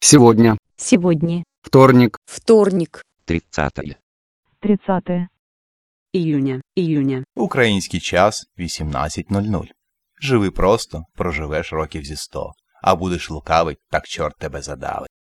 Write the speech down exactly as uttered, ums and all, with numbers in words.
Сегодня. Сегодня. Вторник. Вторник. тридцатое. тридцатое. Июня. Июня. Український час вісімнадцять нуль нуль. Живи просто, проживеш років зі сто. А будеш лукавий, так чорт тебе задавить.